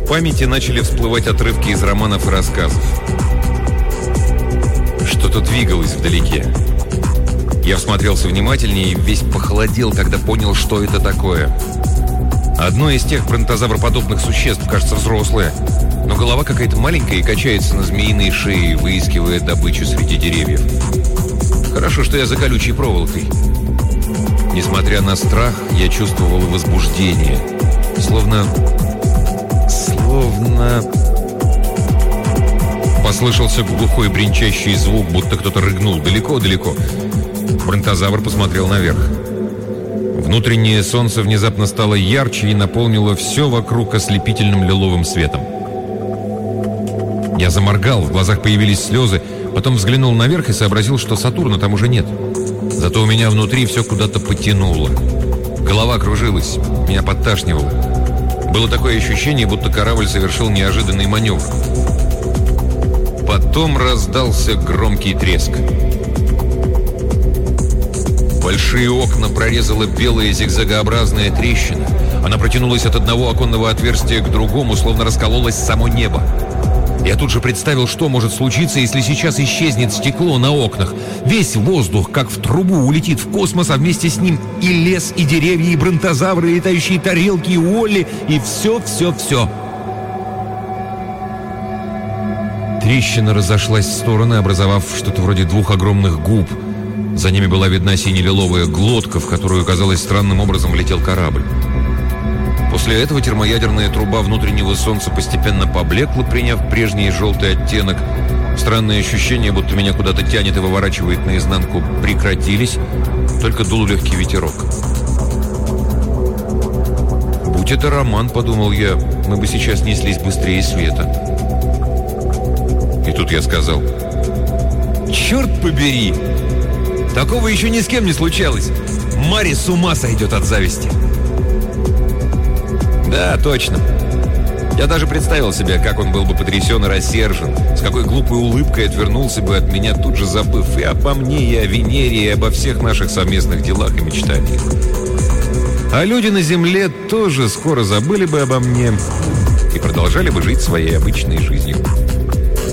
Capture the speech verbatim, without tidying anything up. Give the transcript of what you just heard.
памяти начали всплывать отрывки из романов и рассказов. Что-то двигалось вдалеке. Я всмотрелся внимательнее и весь похолодел, когда понял, что это такое. Одно из тех бронтозавроподобных существ, кажется, взрослое, но голова какая-то маленькая и качается на змеиной шее, выискивая добычу среди деревьев. Хорошо, что я за колючей проволокой. Несмотря на страх, я чувствовал возбуждение. Словно... Словно... Послышался глухой бренчащий звук, будто кто-то рыгнул далеко-далеко. Бронтозавр посмотрел наверх. Внутреннее солнце внезапно стало ярче и наполнило все вокруг ослепительным лиловым светом. Я заморгал, в глазах появились слезы, потом взглянул наверх и сообразил, что Сатурна там уже нет. Зато у меня внутри все куда-то потянуло. Голова кружилась, меня подташнивало. Было такое ощущение, будто корабль совершил неожиданный маневр. Потом раздался громкий треск. Большие окна прорезала белая зигзагообразная трещина. Она протянулась от одного оконного отверстия к другому, словно раскололось само небо. Я тут же представил, что может случиться, если сейчас исчезнет стекло на окнах. Весь воздух, как в трубу, улетит в космос, а вместе с ним и лес, и деревья, и бронтозавры, и летающие тарелки, и Уолли, и все-все-все. Трещина разошлась в стороны, образовав что-то вроде двух огромных губ. За ними была видна сине-лиловая глотка, в которую, казалось, странным образом влетел корабль. После этого термоядерная труба внутреннего солнца постепенно поблекла, приняв прежний желтый оттенок. Странные ощущения, будто меня куда-то тянет и выворачивает наизнанку, прекратились, только дул легкий ветерок. «Будь это роман, — подумал я, — мы бы сейчас неслись быстрее света». И тут я сказал: «Черт побери! Такого еще ни с кем не случалось! Мари с ума сойдет от зависти!» Да, точно. Я даже представил себе, как он был бы потрясен и рассержен, с какой глупой улыбкой отвернулся бы от меня, тут же забыв и обо мне, и о Венере, и обо всех наших совместных делах и мечтаниях. А люди на Земле тоже скоро забыли бы обо мне и продолжали бы жить своей обычной жизнью.